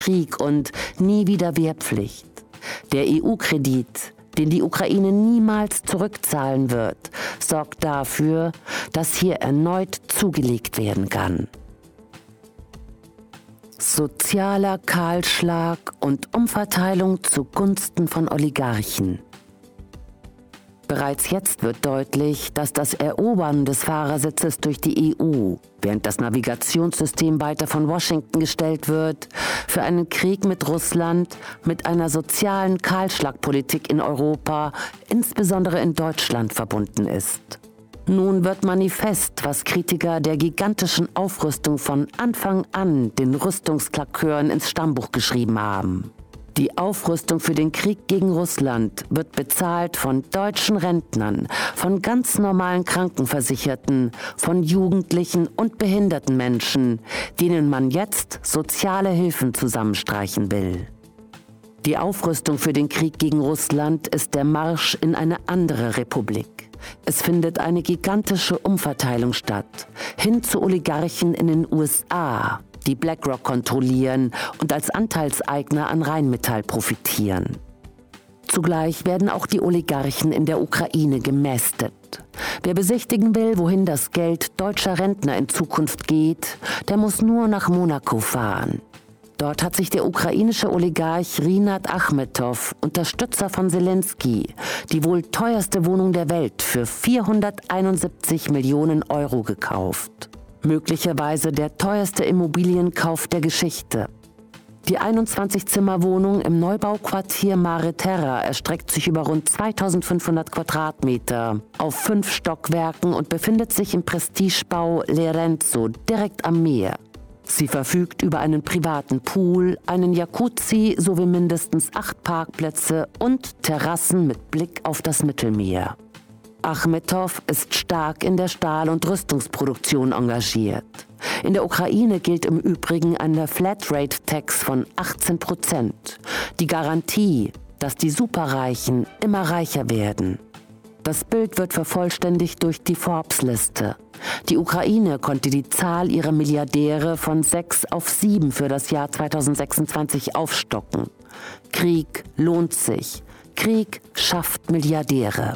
Krieg und nie wieder Wehrpflicht. Der EU-Kredit, den die Ukraine niemals zurückzahlen wird, sorgt dafür, dass hier erneut zugelegt werden kann. Sozialer Kahlschlag und Umverteilung zugunsten von Oligarchen. Bereits jetzt wird deutlich, dass das Erobern des Fahrersitzes durch die EU, während das Navigationssystem weiter von Washington gestellt wird, für einen Krieg mit Russland, mit einer sozialen Kahlschlagpolitik in Europa, insbesondere in Deutschland, verbunden ist. Nun wird manifest, was Kritiker der gigantischen Aufrüstung von Anfang an den Rüstungsklakören ins Stammbuch geschrieben haben. Die Aufrüstung für den Krieg gegen Russland wird bezahlt von deutschen Rentnern, von ganz normalen Krankenversicherten, von Jugendlichen und behinderten Menschen, denen man jetzt soziale Hilfen zusammenstreichen will. Die Aufrüstung für den Krieg gegen Russland ist der Marsch in eine andere Republik. Es findet eine gigantische Umverteilung statt, hin zu Oligarchen in den USA, die BlackRock kontrollieren und als Anteilseigner an Rheinmetall profitieren. Zugleich werden auch die Oligarchen in der Ukraine gemästet. Wer besichtigen will, wohin das Geld deutscher Rentner in Zukunft geht, der muss nur nach Monaco fahren. Dort hat sich der ukrainische Oligarch Rinat Achmetow, Unterstützer von Zelensky, die wohl teuerste Wohnung der Welt für 471 Millionen Euro gekauft. Möglicherweise der teuerste Immobilienkauf der Geschichte. Die 21-Zimmer-Wohnung im Neubauquartier Mare Terra erstreckt sich über rund 2500 Quadratmeter auf 5 Stockwerken und befindet sich im Prestigebau Lerenzo direkt am Meer. Sie verfügt über einen privaten Pool, einen Jacuzzi sowie mindestens 8 Parkplätze und Terrassen mit Blick auf das Mittelmeer. Achmetow ist stark in der Stahl- und Rüstungsproduktion engagiert. In der Ukraine gilt im Übrigen eine Flatrate-Tax von 18%. Die Garantie, dass die Superreichen immer reicher werden. Das Bild wird vervollständigt durch die Forbes-Liste. Die Ukraine konnte die Zahl ihrer Milliardäre von 6 auf 7 für das Jahr 2026 aufstocken. Krieg lohnt sich. Krieg schafft Milliardäre.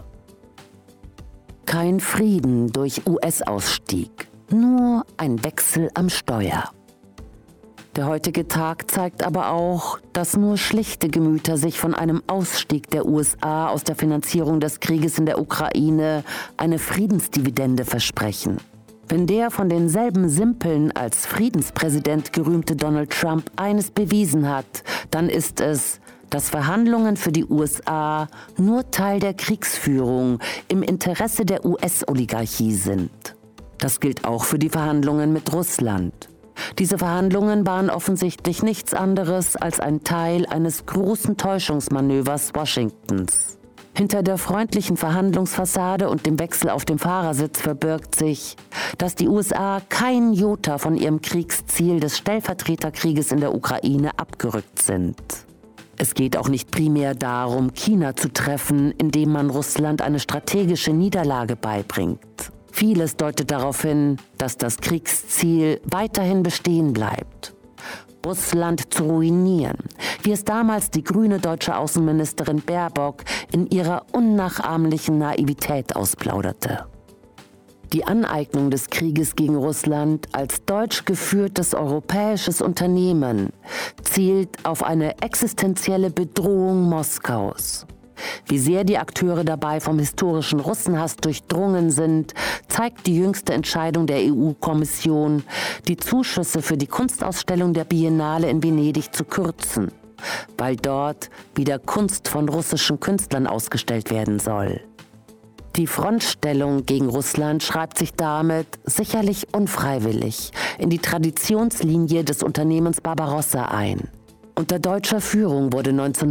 Kein Frieden durch US-Ausstieg, nur ein Wechsel am Steuer. Der heutige Tag zeigt aber auch, dass nur schlichte Gemüter sich von einem Ausstieg der USA aus der Finanzierung des Krieges in der Ukraine eine Friedensdividende versprechen. Wenn der von denselben Simpeln als Friedenspräsident gerühmte Donald Trump eines bewiesen hat, dann ist es, dass Verhandlungen für die USA nur Teil der Kriegsführung im Interesse der US-Oligarchie sind. Das gilt auch für die Verhandlungen mit Russland. Diese Verhandlungen waren offensichtlich nichts anderes als ein Teil eines großen Täuschungsmanövers Washingtons. Hinter der freundlichen Verhandlungsfassade und dem Wechsel auf dem Fahrersitz verbirgt sich, dass die USA kein Jota von ihrem Kriegsziel des Stellvertreterkrieges in der Ukraine abgerückt sind. Es geht auch nicht primär darum, China zu treffen, indem man Russland eine strategische Niederlage beibringt. Vieles deutet darauf hin, dass das Kriegsziel weiterhin bestehen bleibt. Russland zu ruinieren, wie es damals die grüne deutsche Außenministerin Baerbock in ihrer unnachahmlichen Naivität ausplauderte. Die Aneignung des Krieges gegen Russland als deutsch geführtes europäisches Unternehmen zielt auf eine existenzielle Bedrohung Moskaus. Wie sehr die Akteure dabei vom historischen Russenhass durchdrungen sind, zeigt die jüngste Entscheidung der EU-Kommission, die Zuschüsse für die Kunstausstellung der Biennale in Venedig zu kürzen, weil dort wieder Kunst von russischen Künstlern ausgestellt werden soll. Die Frontstellung gegen Russland schreibt sich damit, sicherlich unfreiwillig, in die Traditionslinie des Unternehmens Barbarossa ein. Unter deutscher Führung wurde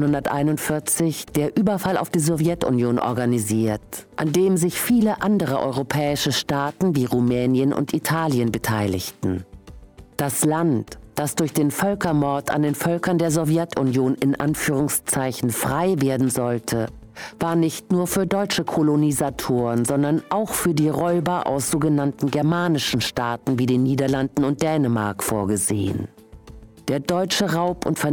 1941 der Überfall auf die Sowjetunion organisiert, an dem sich viele andere europäische Staaten wie Rumänien und Italien beteiligten. Das Land, das durch den Völkermord an den Völkern der Sowjetunion in Anführungszeichen frei werden sollte, war nicht nur für deutsche Kolonisatoren, sondern auch für die Räuber aus sogenannten germanischen Staaten wie den Niederlanden und Dänemark vorgesehen. Der deutsche Raub- und